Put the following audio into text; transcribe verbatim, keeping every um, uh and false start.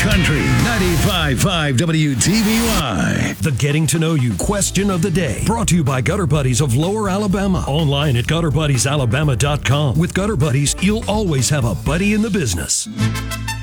Country ninety-five point five W T B Y. The Getting to Know You question of the day, brought to you by Gutter Buddies of Lower Alabama. Online at gutter buddies alabama dot com. With Gutter Buddies, you'll always have a buddy in the business.